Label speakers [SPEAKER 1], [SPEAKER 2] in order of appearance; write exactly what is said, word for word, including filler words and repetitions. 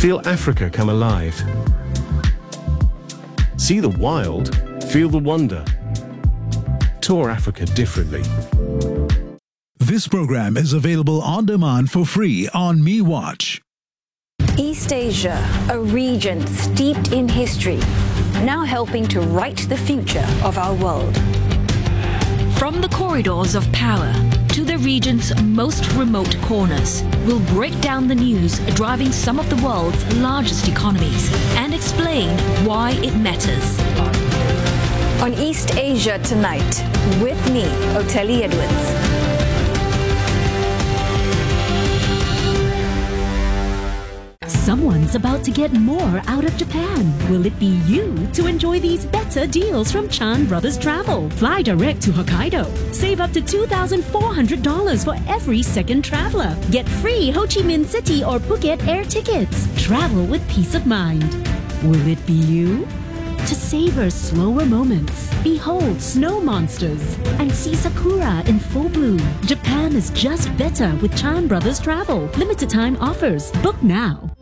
[SPEAKER 1] Feel Africa come alive. See the wild, feel the wonder. Tour Africa differently.
[SPEAKER 2] This program is available on demand for free on MeWatch.
[SPEAKER 3] East Asia, a region steeped in history, now helping to write the future of our world.
[SPEAKER 4] From the corridors of power to the region's most remote corners, we'll break down the news driving some of the world's largest economies and explain why it matters.
[SPEAKER 3] On East Asia Tonight, with me, Oteli Edwards.
[SPEAKER 5] Someone's about to get more out of Japan. Will it be you to enjoy these better deals from Chan Brothers Travel? Fly direct to Hokkaido. Save up to two thousand four hundred dollars for every second traveler. Get free Ho Chi Minh City or Phuket air tickets. Travel with peace of mind. Will it be you? To savor slower moments, behold snow monsters, and see sakura in full bloom. Japan is just better with Chan Brothers Travel. Limited time offers. Book now.